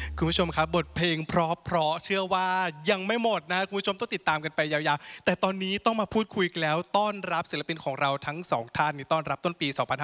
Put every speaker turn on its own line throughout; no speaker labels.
คุณผู้ชมครับบทเพลงเพราะเชื่อว่ายังไม่หมดนะคุณผู้ชมต้องติดตามกันไปยาวๆแต่ตอนนี้ต้องมาพูดคุยกันแล้วต้อนรับศิลปินของเราทั้งสองท่านนี่ต้อนรับต้นปี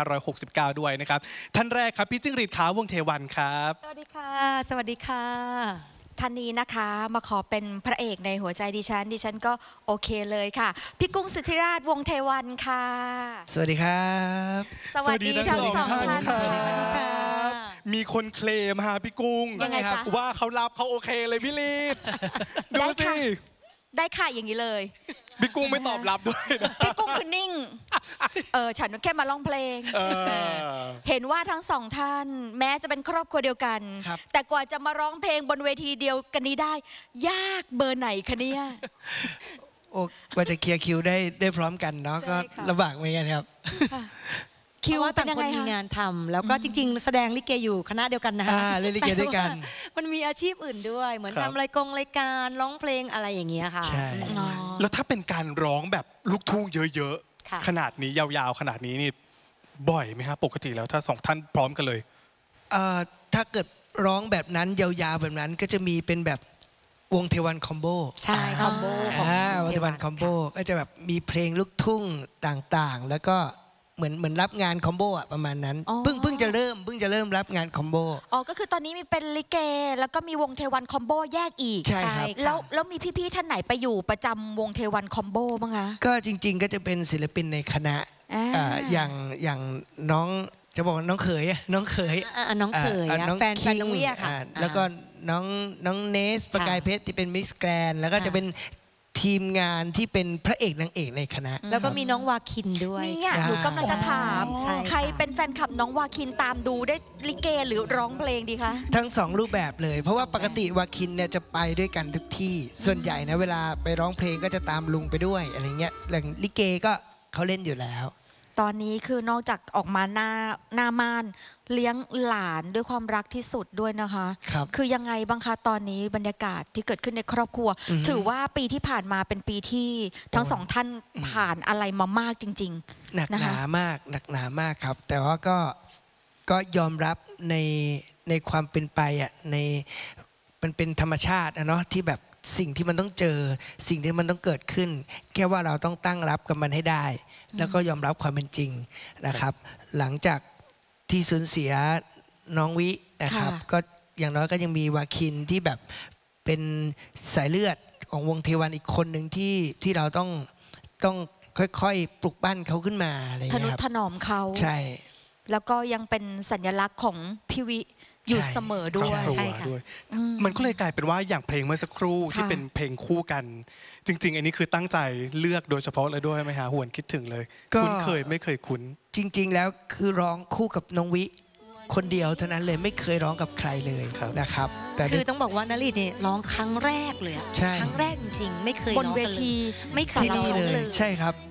2569 ด้วยนะครับท่านแรกครับพี่จิ้งหรีดขาววงเทวันครับ
สวัสดีค่ะสวัสดีค่ะท่านนี้นะคะมาขอเป็นพระเอกในหัวใจดิฉันก็โอเคเลยค่ะพี่กุ้งสุทธิราชวงเทวันค่ะ
สวัสดีครับ
สวัสดีทั้งสองท่านค่ะ
มีคนเคลมฮะพี่กุ้ง
ยังไงจ๊ะ
ว่าเขารับเขาโอเคเลยพี่ลีดดูสิ
ได้ค่ะอย่างนี้เลย
พี่กุ้งไม่ตอบรับด้วยนะ
พี่กุ้งคือนิ่งฉันแค่มาร้องเพลงเห็นว่าทั้งสองท่านแม้จะเป็นครอบครัวเดียวกันแต่กว่าจะมาร้องเพลงบนเวทีเดียวกันนี้ได้ยากเบอร์ไหนคะเนี่ย
โอ้กว่าจะเคลียร์คิวได้พร้อมกันเนาะก็ลำบากเหมือนกันครับ
คิวว่าต่างคนมีงานทำแล้วก็จริงๆแสดงลิเกอยู่คณะเดียวกันนะคะ
เล่นลิเกด้วยกัน
มันมีอาชีพอื่นด้วยเหมือนทำรายการร้องเพลงอะไรอย่างเงี้ยค่ะ
ใช่
แล้วถ้าเป็นการร้องแบบลูกทุ่งเยอะๆขนาดนี้ยาวๆขนาดนี้นี่บ่อยไหมครับปกติแล้วถ้าสองท่านพร้อมกันเลย
ถ้าเกิดร้องแบบนั้นยาวๆแบบนั้นก็จะมีเป็นแบบวงเทวันคอมโบ
ใช่คอมโบ
วงเทวันคอมโบก็จะแบบมีเพลงลูกทุ่งต่างๆแล้วก็เหมือนรับงานคอมโบอ่ะประมาณนั้นเพิ่งจะเริ่มรับงานคอมโบ
ก็คือตอนนี้มีเป็นลิเกแล้วก็มีวงเทวันคอมโบแยกอีก
ใช่ครับ
แล้วมีพี่ๆท่านไหนไปอยู่ประจำวงเทวันคอมโบบ้างคะ
ก็จริงๆก็จะเป็นศิลปินในคณะอย่างน้องจะบอกน้องเขย
น้องเขยแฟนน้องเวียค่ะ
แล้วก็น้องเนสประกายเพชรที่เป็นมิสแกรนแล้วก็จะเป็นทีมงานที่เป็นพระเอกนางเอกในคณะ
แล้วก็มีน้องวาคินด้วย
นี่หนูกำลังจะถามใครเป็นแฟนคลับน้องวาคินตามดูได้ลิเกหรือร้องเพลงดีคะ
ทั้งสองรูปแบบเลยเพราะว่าปกติวาคินเนี่ยจะไปด้วยกันทุกที่ส่วนใหญ่นะเวลาไปร้องเพลงก็จะตามลุงไปด้วยอะไรเงี้ยอย่างลิเกก็เขาเล่นอยู่แล้ว
ตอนนี้คือนอกจากออกมาหน้าม่านเลี้ยงหลานด้วยความรักที่สุดด้วยนะคะคือยังไงบ้างคะตอนนี้บรรยากาศที่เกิดขึ้นในครอบครัวถือว่าปีที่ผ่านมาเป็นปีที่ทั้งสองท่านผ่านอะไรมามากจริง
ๆหนักหนามากครับแต่ว่าก็ยอมรับในความเป็นไปอ่ะมันเป็นธรรมชาตินะเนาะที่แบบสิ่งที่มันต้องเจอสิ่งที่มันต้องเกิดขึ้นแค่ว่าเราต้องตั้งรับกับมันให้ได้แล้วก็ยอมรับความเป็นจริงนะครับหลังจากที่สูญเสียน้องวินะครับก็อย่างน้อยก็ยังมีวาคินที่แบบเป็นสายเลือดของวงเทวันอีกคนหนึ่งที่เราต้องค่อยๆปลุกปั้นเขาขึ้นมาอะไรอย่างเงี้ยครับ
ทนุถนอมเขา
ใช่
แล้วก็ยังเป็นสัญลักษณ์ของพี่วิอยู่เสมอด้วย
ใช่ค่ะมันก็เลยกลายเป็นว่าอย่างเพลงเมื่อสักครู่ที่เป็นเพลงคู่กันจริงๆอันนี้คือตั้งใจเลือกโดยเฉพาะเลยด้วยไหมฮะหวนคิดถึงเลยคุ้นเคยไม่เคยคุ้น
จริงๆแล้วคือร้องคู่กับน้องวิคนเดียวเท่านั้นเลยไม่เคยร้องกับใครเลยนะครับ
แต่คือต้องบอกว่านฤทธิ์เนี่ยร้องครั้งแรกเลยครั้งแรกจริงๆไม่เคย
บนเวทีไม่เคย
ที่นี่เลยใช่ครับ